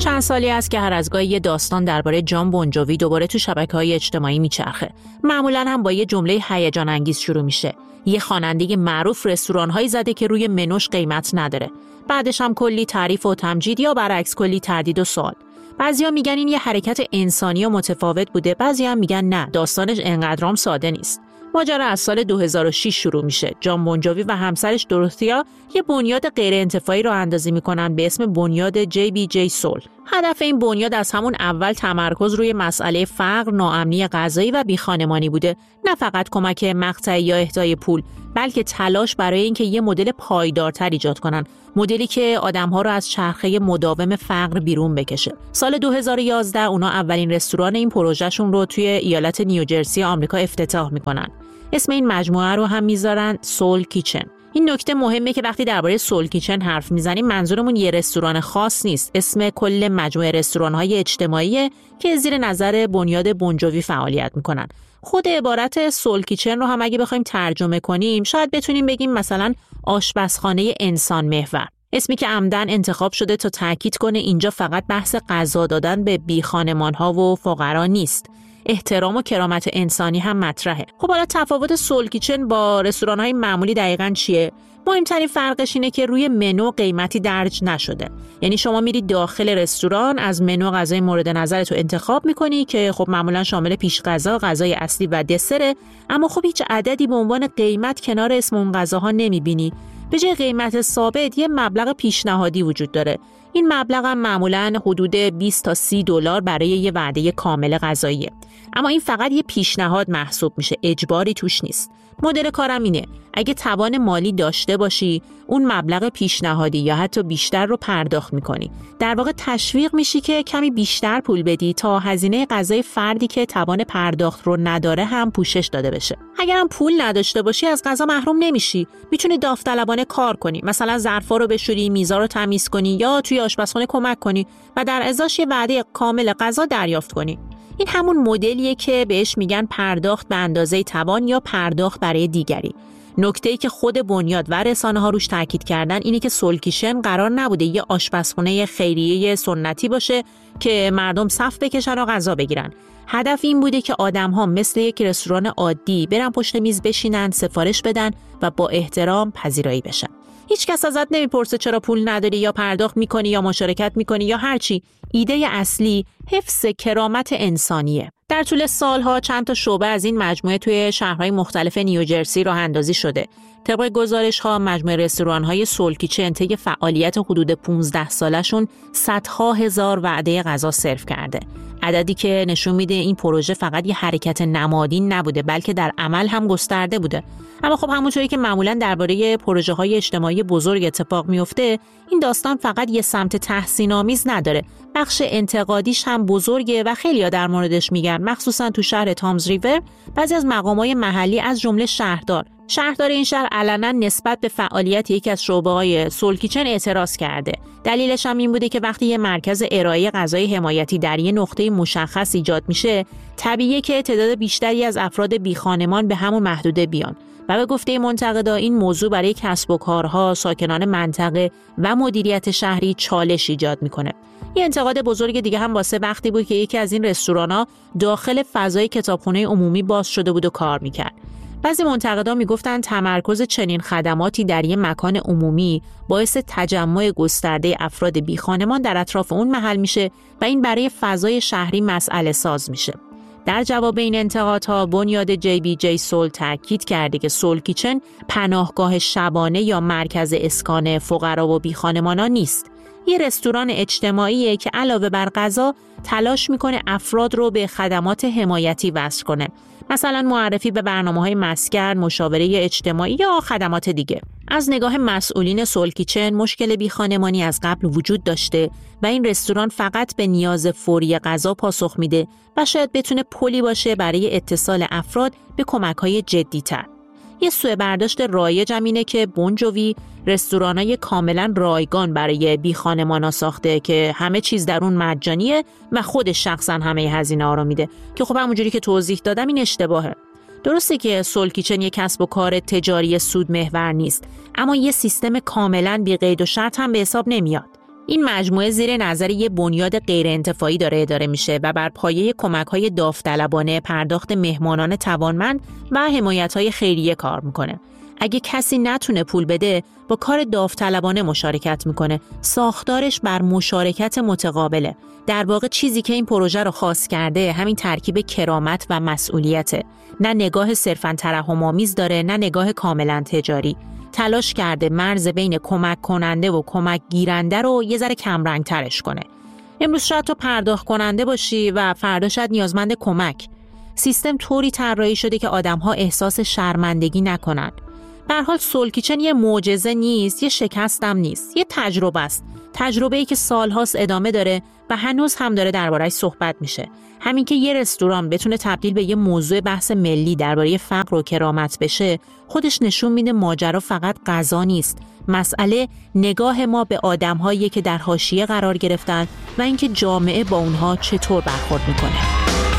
چند سالی است که هر از گاهی یه داستان درباره جان بونجوی دوباره تو شبکه‌های اجتماعی میچرخه. معمولاً هم با یه جمله هیجان انگیز شروع میشه. یه خواننده معروف رستوران‌هایی زده که روی منوش قیمت نداره. بعدش هم کلی تعریف و تمجید یا برعکس کلی تردید و سوال. بعضیا میگن این یه حرکت انسانی و متفاوت بوده، بعضیا هم میگن نه، داستانش انقدرام ساده نیست. ماجرا از سال 2006 شروع میشه. جان بونجوی و همسرش دوروتیا یه بنیاد غیر انتفاعی رو اندازی میکنن به اسم بنیاد JBJ سول. هدف این بنیاد از همون اول تمرکز روی مسئله فقر، ناامنی غذایی و بیخانمانی بوده، نه فقط کمک مقطعی یا اهدای پول، بلکه تلاش برای اینکه یه مدل پایدارتر ایجاد کنن، مدلی که آدم‌ها رو از چرخه مداوم فقر بیرون بکشه. سال 2011 اونا اولین رستوران این پروژهشون رو توی ایالت نیوجرسی آمریکا افتتاح میکنن. اسم این مجموعه رو هم میذارن سول کیچن. این نکته مهمه که وقتی درباره سول کیچن حرف میزنیم منظورمون یه رستوران خاص نیست. اسم کل مجموعه رستوران‌های اجتماعی که زیر نظر بنیاد بونجوی فعالیت میکنن. خود عبارت سول کیچن رو هم اگه بخوایم ترجمه کنیم شاید بتونیم بگیم مثلا آشپزخانه انسان محور. اسمی که عمدن انتخاب شده تا تاکید کنه اینجا فقط بحث غذا دادن به بیخانمان‌ها و فقرا نیست. احترام و کرامت انسانی هم مطرحه. خب حالا تفاوت سول کیچن با رستوران‌های معمولی دقیقاً چیه؟ مهمترین فرقش اینه که روی منو قیمتی درج نشده. یعنی شما میری داخل رستوران، از منو غذای مورد نظرت رو انتخاب میکنی که خب معمولاً شامل پیش غذا، غذای اصلی و دسره، اما خب هیچ عددی به عنوان قیمت کنار اسم اون غذاها نمیبینی. به جای قیمت ثابت یه مبلغ پیشنهادی وجود داره. این مبلغ هم معمولاً حدود 20 تا 30 دلار برای یه وعده کامل غذاییه. اما این فقط یه پیشنهاد محسوب میشه، اجباری توش نیست. مدل کارم اینه، اگه توان مالی داشته باشی، اون مبلغ پیشنهادی یا حتی بیشتر رو پرداخت میکنی. در واقع تشویق میشی که کمی بیشتر پول بدی تا هزینه غذای فردی که توان پرداخت رو نداره هم پوشش داده بشه. اگر هم پول نداشته باشی از غذا محروم نمیشی. میتونی داوطلبانه کار کنی، مثلا ظرفا رو بشوری، میزا رو تمیز کنی یا توی آشپزخونه کمک کنی و در ازاش یه وعده کامل غذا دریافت کنی. این همون مدلیه که بهش میگن پرداخت به اندازه توان یا پرداخت برای دیگری. نکته‌ای که خود بنیاد و رسانه‌ها روش تاکید کردن اینه که سول کیچن قرار نبوده یه آشپزخونه خیریه سنتی باشه که مردم صف بکشن و غذا بگیرن. هدف این بوده که آدم‌ها مثل یک رستوران عادی برن پشت میز بشینن، سفارش بدن و با احترام پذیرایی بشن. هیچ کس ازت نمیپرسه چرا پول نداری یا پرداخت میکنی یا مشارکت میکنی یا هرچی. ایده اصلی حفظ کرامت انسانیه. در طول سالها چند تا شعبه از این مجموعه توی شهرهای مختلف نیوجرسی راه اندازی شده. طبق گزارش‌ها مجموعه رستوران‌های سول کیچن طی فعالیت حدود 15 سالشون صدها هزار وعده غذا سرو کرده. عددی که نشون میده این پروژه فقط یه حرکت نمادین نبوده بلکه در عمل هم گسترده بوده. اما خب همونطوری که معمولاً درباره پروژه‌های اجتماعی بزرگ اتفاق میفته، این داستان فقط یه سمت تحسین‌آمیز نداره. بخش انتقادیش هم بزرگه و خیلی‌ها در موردش میگن، مخصوصاً تو شهر تامز ریور. بعضی از مقامات محلی از جمله شهردار این شهر علنا نسبت به فعالیت یکی از شعبه‌های سول کیچن اعتراض کرده. دلیلش هم این بوده که وقتی یه مرکز ارائه غذای حمایتی در یه نقطه مشخص ایجاد میشه، طبیعیه که تعداد بیشتری از افراد بیخانمان به همون محدوده بیان. و به گفته منتقدا این موضوع برای کسب و کارها، ساکنان منطقه و مدیریت شهری چالش ایجاد میکنه. یه انتقاد بزرگ دیگه هم واسه وقتی بود که یکی از این رستوران‌ها داخل فضای کتابخونه عمومی باز شده بود و کار میکرد. بعضی منتقدا میگفتن تمرکز چنین خدماتی در یک مکان عمومی باعث تجمع گسترده افراد بیخانمان در اطراف اون محل میشه و این برای فضای شهری مسئله ساز میشه. در جواب این انتقادها بنیاد JBJ سول تاکید کرده که سول کیچن پناهگاه شبانه یا مرکز اسکان فقرا و بیخانمانان نیست. یه رستوران اجتماعیه که علاوه بر غذا تلاش میکنه افراد رو به خدمات حمایتی وصل کنه. مثلا معرفی به برنامه‌های مسکن، مشاوره اجتماعی یا خدمات دیگه. از نگاه مسئولین سول کیچن مشکل بیخانمانی از قبل وجود داشته و این رستوران فقط به نیاز فوری غذا پاسخ میده و شاید بتونه پلی باشه برای اتصال افراد به کمک‌های جدی‌تر. یه سوء برداشت رایج هم اینه که بونجوی رستورانای کاملا رایگان برای بیخانمانا ساخته که همه چیز در اون مجانیه و خودش شخصا همه هزینه ها رو میده که خب همونجوری که توضیح دادم این اشتباهه. درسته که سول کیچن یک کسب و کار تجاری سود محور نیست، اما یه سیستم کاملا بی قید و شرط هم به حساب نمیاد. این مجموعه زیر نظر یک بنیاد غیرانتفاعی داره اداره میشه و بر پایه کمک‌های داوطلبانه، پرداخت مهمانان توانمند و حمایت‌های خیریه کار میکنه. اگه کسی نتونه پول بده، با کار داوطلبانه مشارکت میکنه. ساختارش بر مشارکت متقابله. در واقع چیزی که این پروژه رو خاص کرده همین ترکیب کرامت و مسئولیته. نه نگاه صرفاً ترحم‌آمیز داره، نه نگاه کاملاً تجاری. تلاش کرده مرز بین کمک کننده و کمک گیرنده رو یه ذره کمرنگ ترش کنه. امروز شاید تو پرداخت کننده باشی و فردا شاید نیازمند کمک. سیستم طوری طراحی شده که آدم‌ها احساس شرمندگی نکنن. به هر حال سول کیچن یه معجزه نیست، یه شکست هم نیست، یه تجربه است. تجربه‌ای که سال‌هاست ادامه داره و هنوز هم داره درباره‌اش صحبت میشه. همین که یه رستوران بتونه تبدیل به یه موضوع بحث ملی درباره فقر و کرامت بشه، خودش نشون میده ماجرا فقط غذا نیست. مسئله نگاه ما به آدم‌هایی که در حاشیه قرار گرفتن و اینکه جامعه با اونها چطور برخورد میکنه.